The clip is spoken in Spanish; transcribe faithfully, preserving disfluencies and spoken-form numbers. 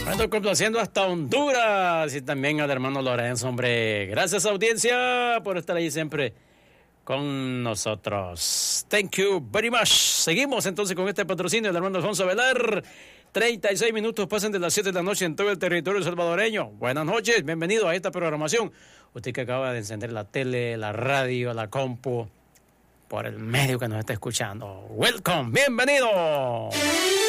Bueno, complaciendo hasta Honduras y también al hermano Lorenzo, hombre. Gracias, audiencia, por estar ahí siempre con nosotros. Thank you very much. Seguimos entonces con este patrocinio del hermano Alfonso Velar. treinta y seis minutos pasan de las siete de la noche en todo el territorio salvadoreño. Buenas noches, bienvenido a esta programación. Usted que acaba de encender la tele, la radio, la compu, por el medio que nos está escuchando. Welcome, bienvenido.